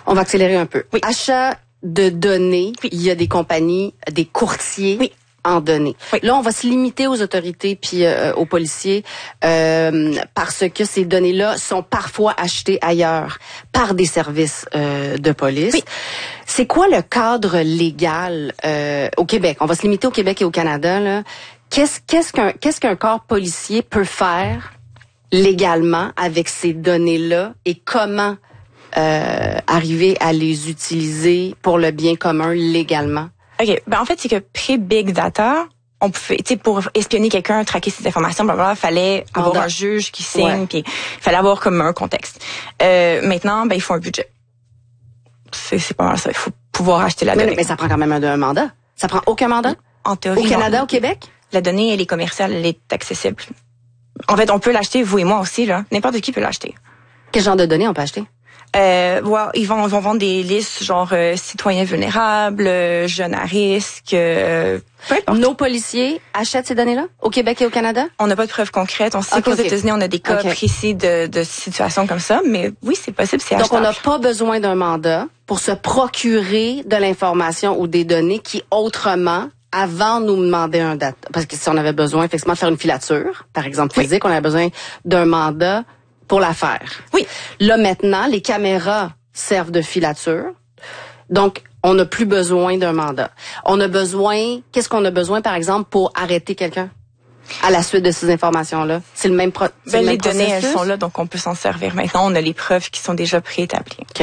On va accélérer un peu. Oui. Achat de données, oui. Il y a des compagnies, des courtiers oui. en données. Oui. Là, on va se limiter aux autorités puis aux policiers parce que ces données-là sont parfois achetées ailleurs par des services de police. Oui. C'est quoi le cadre légal au Québec? On va se limiter au Québec et au Canada, là. Qu'est-ce qu'un corps policier peut faire légalement avec ces données-là et comment arriver à les utiliser pour le bien commun légalement? OK. Ben, en fait, c'est que pré-Big Data, on pouvait, tu sais, pour espionner quelqu'un, traquer ses informations, blablabla, fallait avoir un juge qui signe, puis il fallait avoir comme un contexte. Maintenant, ben, il faut un budget. C'est pas mal ça. Il faut pouvoir acheter la donnée. Mais ça prend quand même un mandat. Ça prend aucun mandat? En théorie. Au Canada, au Québec? La donnée, elle est commerciale, elle est accessible. En fait, on peut l'acheter, vous et moi aussi, là. N'importe qui peut l'acheter. Quel genre de données on peut acheter? Ils vont vendre des listes genre citoyens vulnérables, jeunes à risque, peu importe. Nos policiers achètent ces données-là au Québec et au Canada? On n'a pas de preuves concrètes. On sait qu'aux États-Unis, on a des cas précis de situations comme ça, mais oui, c'est possible, c'est achetable. Donc, on n'a pas besoin d'un mandat pour se procurer de l'information ou des données qui, autrement, avant nous demandaient un date. Parce que si on avait besoin, effectivement, de faire une filature, par exemple physique, on avait besoin d'un mandat pour la faire. Oui. Là, maintenant, les caméras servent de filature. Donc, on n'a plus besoin d'un mandat. On a besoin, qu'est-ce qu'on a besoin, par exemple, pour arrêter quelqu'un à la suite de ces informations-là? C'est le même processus? Les données, elles sont là, donc on peut s'en servir. Maintenant, on a les preuves qui sont déjà préétablies. OK.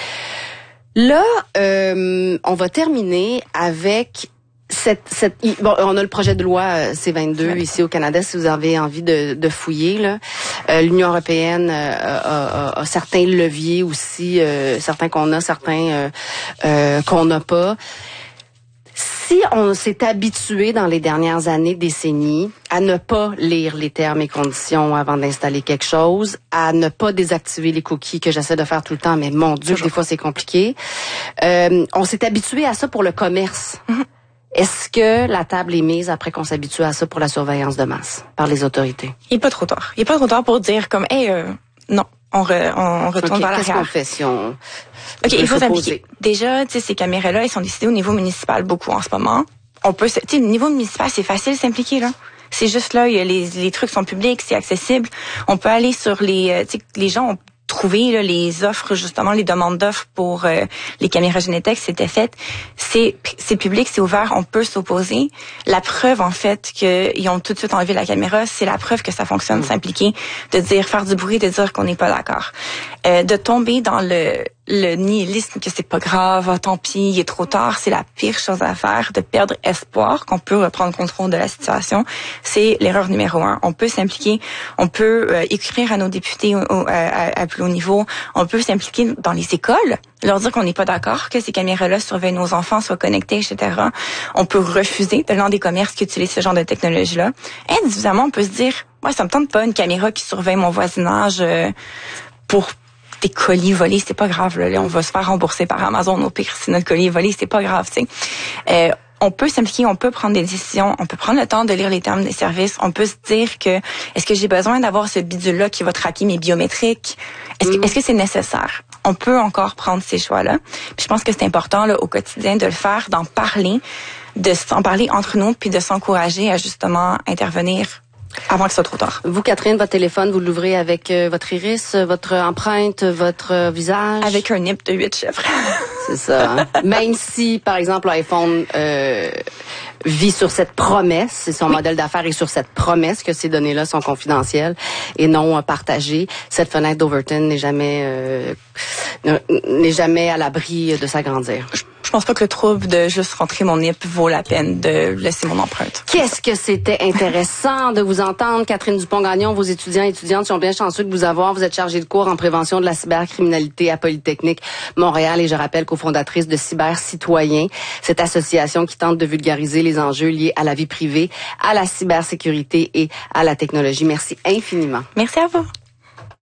Là, on va terminer avec on a le projet de loi C-22 ici au Canada, si vous avez envie de fouiller, là. L'Union européenne a certains leviers aussi, certains qu'on a, certains qu'on n'a pas. Si on s'est habitué dans les dernières années, décennies, à ne pas lire les termes et conditions avant d'installer quelque chose, à ne pas désactiver les cookies que j'essaie de faire tout le temps, mais mon Dieu, des fois c'est compliqué. On s'est habitué à ça pour le commerce. Mm-hmm. Est-ce que la table est mise après qu'on s'habitue à ça pour la surveillance de masse par les autorités? Il n'est pas trop tard. Il n'est pas trop tard pour dire comme, non, on retourne vers l'arrière. Qu'est-ce qu'on fait si on... OK, il faut s'impliquer. Déjà, tu sais, ces caméras-là, elles sont décidées au niveau municipal beaucoup en ce moment. On peut, tu sais, au niveau municipal, c'est facile de s'impliquer, là. C'est juste là, les trucs sont publics, c'est accessible. On peut aller sur tu sais, les gens ont trouvé là, les offres, justement, les demandes d'offres pour les caméras Genetec, c'était fait. C'est public, c'est ouvert, on peut s'opposer. La preuve, en fait, qu'ils ont tout de suite enlevé la caméra, c'est la preuve que ça fonctionne, s'impliquer, de dire, faire du bruit, de dire qu'on n'est pas d'accord. De tomber dans le nihilisme que c'est pas grave, tant pis, il est trop tard, c'est la pire chose à faire, de perdre espoir qu'on peut reprendre contrôle de la situation. C'est l'erreur numéro 1. On peut s'impliquer, on peut écrire à nos députés à plus haut niveau, on peut s'impliquer dans les écoles, leur dire qu'on n'est pas d'accord, que ces caméras-là surveillent nos enfants, soient connectés, etc. On peut refuser de l'un des commerces qui utilisent ce genre de technologie-là. Individuellement, on peut se dire, moi, ça me tente pas une caméra qui surveille mon voisinage pour des colis volés, c'est pas grave, là, on va se faire rembourser par Amazon au pire si notre colis est volé, c'est pas grave, tu sais. On peut s'impliquer, on peut prendre des décisions, on peut prendre le temps de lire les termes des services, on peut se dire que est-ce que j'ai besoin d'avoir ce bidule-là qui va traquer mes biométriques? Est-ce que c'est nécessaire? On peut encore prendre ces choix-là. Puis je pense que c'est important là, au quotidien de le faire, d'en parler, de s'en parler entre nous, puis de s'encourager à justement intervenir avant que ce soit trop tard. Vous, Catherine, votre téléphone, vous l'ouvrez avec votre iris, votre empreinte, votre visage? Avec un NIP de 8 chiffres. C'est ça. Hein? Même si, par exemple, l'iPhone vit sur cette promesse, et son modèle d'affaires est sur cette promesse que ces données-là sont confidentielles et non partagées, cette fenêtre d'Overton n'est jamais à l'abri de s'agrandir. Je pense pas que le trouble de juste rentrer mon NIP vaut la peine de laisser mon empreinte. Qu'est-ce que c'était intéressant de vous entendre, Catherine Dupont-Gagnon. Vos étudiants et étudiantes sont bien chanceux de vous avoir. Vous êtes chargée de cours en prévention de la cybercriminalité à Polytechnique Montréal et je rappelle cofondatrice de Cybercitoyens, cette association qui tente de vulgariser les enjeux liés à la vie privée, à la cybersécurité et à la technologie. Merci infiniment. Merci à vous.